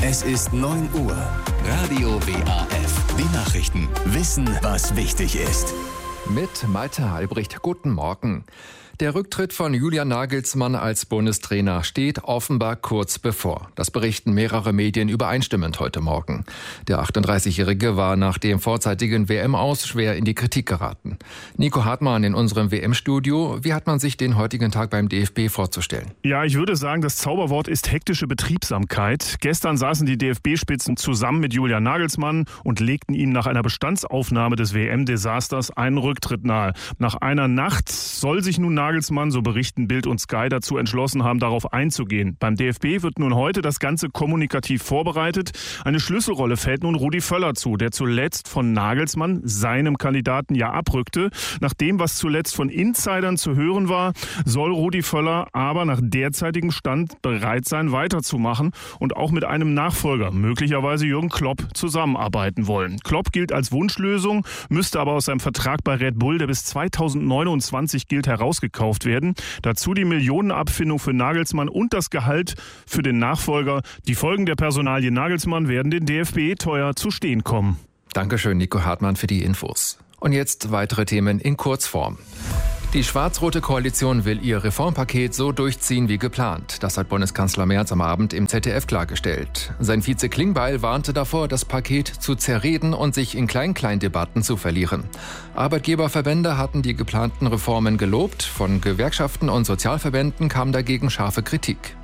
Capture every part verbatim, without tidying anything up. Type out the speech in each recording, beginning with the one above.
Es ist neun Uhr. Radio W A F. Die Nachrichten. Wissen, was wichtig ist. Mit Malte Albrecht. Guten Morgen. Der Rücktritt von Julian Nagelsmann als Bundestrainer steht offenbar kurz bevor. Das berichten mehrere Medien übereinstimmend heute Morgen. Der achtunddreißigjährige war nach dem vorzeitigen W M-Aus schwer in die Kritik geraten. Nico Hartmann in unserem W M-Studio. Wie hat man sich den heutigen Tag beim D F B vorzustellen? Ja, ich würde sagen, das Zauberwort ist hektische Betriebsamkeit. Gestern saßen die D F B-Spitzen zusammen mit Julian Nagelsmann und legten ihm nach einer Bestandsaufnahme des W M-Desasters einen Rücktritt nahe. Nach einer Nacht soll sich nun Nagelsmann, so berichten Bild und Sky, dazu entschlossen haben, darauf einzugehen. Beim D F B wird nun heute das Ganze kommunikativ vorbereitet. Eine Schlüsselrolle fällt nun Rudi Völler zu, der zuletzt von Nagelsmann, seinem Kandidaten, ja abrückte. Nach dem, was zuletzt von Insidern zu hören war, soll Rudi Völler aber nach derzeitigem Stand bereit sein, weiterzumachen und auch mit einem Nachfolger, möglicherweise Jürgen Klopp, zusammenarbeiten wollen. Klopp gilt als Wunschlösung, müsste aber aus seinem Vertrag bei Red Bull, der bis zweitausendneunundzwanzig gilt, herausgekauft werden. Dazu die Millionenabfindung für Nagelsmann und das Gehalt für den Nachfolger. Die Folgen der Personalie Nagelsmann werden den D F B teuer zu stehen kommen. Dankeschön, Nico Hartmann, für die Infos. Und jetzt weitere Themen in Kurzform. Die schwarz-rote Koalition will ihr Reformpaket so durchziehen wie geplant. Das hat Bundeskanzler Merz am Abend im Z D F klargestellt. Sein Vize Klingbeil warnte davor, das Paket zu zerreden und sich in Klein-Klein-Debatten zu verlieren. Arbeitgeberverbände hatten die geplanten Reformen gelobt. Von Gewerkschaften und Sozialverbänden kam dagegen scharfe Kritik.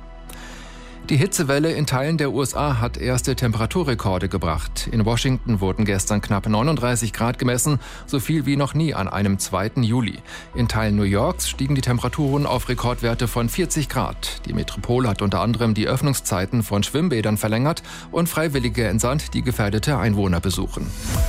Die Hitzewelle in Teilen der U S A hat erste Temperaturrekorde gebracht. In Washington wurden gestern knapp neununddreißig Grad gemessen, so viel wie noch nie an einem zweiten Juli. In Teilen New Yorks stiegen die Temperaturen auf Rekordwerte von vierzig Grad. Die Metropole hat unter anderem die Öffnungszeiten von Schwimmbädern verlängert und Freiwillige entsandt, die gefährdete Einwohner besuchen.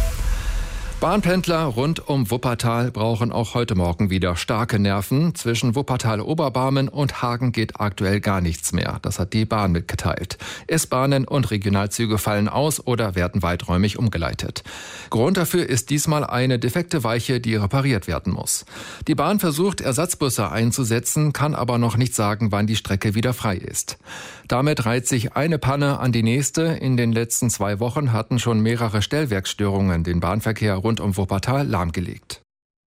Bahnpendler rund um Wuppertal brauchen auch heute Morgen wieder starke Nerven. Zwischen Wuppertal-Oberbarmen und Hagen geht aktuell gar nichts mehr. Das hat die Bahn mitgeteilt. S-Bahnen und Regionalzüge fallen aus oder werden weiträumig umgeleitet. Grund dafür ist diesmal eine defekte Weiche, die repariert werden muss. Die Bahn versucht, Ersatzbusse einzusetzen, kann aber noch nicht sagen, wann die Strecke wieder frei ist. Damit reiht sich eine Panne an die nächste. In den letzten zwei Wochen hatten schon mehrere Stellwerksstörungen den Bahnverkehr rund um Wuppertal lahmgelegt.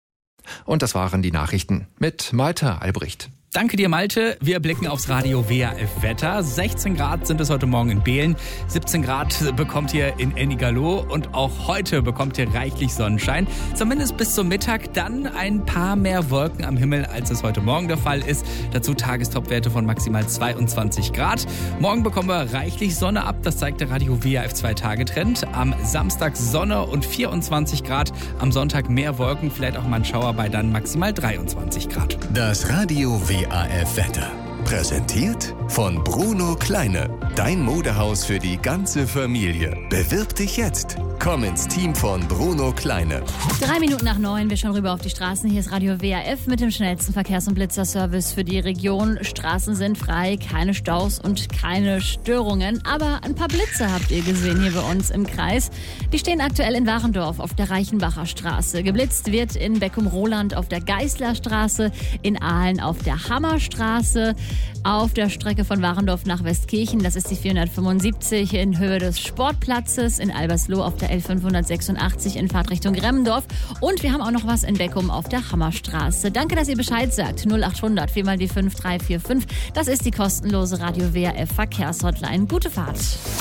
Und das waren die Nachrichten mit Malte Albrecht. Danke dir, Malte. Wir blicken aufs Radio W A F Wetter. sechzehn Grad sind es heute Morgen in Behlen. siebzehn Grad bekommt ihr in Ennigerloh. Und auch heute bekommt ihr reichlich Sonnenschein. Zumindest bis zum Mittag. Dann ein paar mehr Wolken am Himmel, als es heute Morgen der Fall ist. Dazu Tagestopwerte von maximal zweiundzwanzig Grad. Morgen bekommen wir reichlich Sonne ab. Das zeigt der Radio W A F zwei Tage Trend. Am Samstag Sonne und vierundzwanzig Grad. Am Sonntag mehr Wolken, vielleicht auch mal ein Schauer bei dann maximal dreiundzwanzig Grad. Das Radio W A F Wetter. Präsentiert von Bruno Kleine. Dein Modehaus für die ganze Familie. Bewirb dich jetzt. Komm ins Team von Bruno Kleine. Drei Minuten nach neun, wir schauen rüber auf die Straßen. Hier ist Radio W A F mit dem schnellsten Verkehrs- und Blitzerservice für die Region. Straßen sind frei, keine Staus und keine Störungen. Aber ein paar Blitze habt ihr gesehen hier bei uns im Kreis. Die stehen aktuell in Warendorf auf der Reichenbacher Straße. Geblitzt wird in Beckum-Roland auf der Geißlerstraße, in Aalen auf der Hammerstraße, auf der Strecke von Warendorf nach Westkirchen, das ist die vierhundertfünfundsiebzig in Höhe des Sportplatzes, in Albersloh auf der L fünfhundertsechsundachtzig in Fahrtrichtung Remmendorf und wir haben auch noch was in Beckum auf der Hammerstraße. Danke, dass ihr Bescheid sagt. null achthundert vier mal die fünf drei vier fünf. Das ist die kostenlose Radio W A F Verkehrshotline. Gute Fahrt.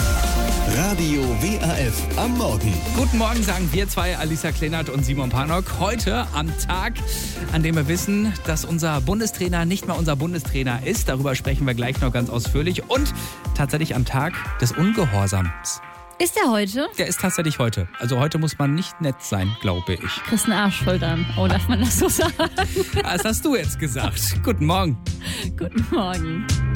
Radio W A F am Morgen. Guten Morgen sagen wir zwei, Alisa Kleinert und Simon Panok. Heute am Tag, an dem wir wissen, dass unser Bundestrainer nicht mehr unser Bundestrainer ist. Darüber sprechen wir gleich noch ganz ausführlich. Und tatsächlich am Tag des Ungehorsams. Ist der heute? Der ist tatsächlich heute. Also heute muss man nicht nett sein, glaube ich. Kriegst einen Arsch voll dann. Oh, darf man das so sagen? Das hast du jetzt gesagt. Guten Morgen. Guten Morgen.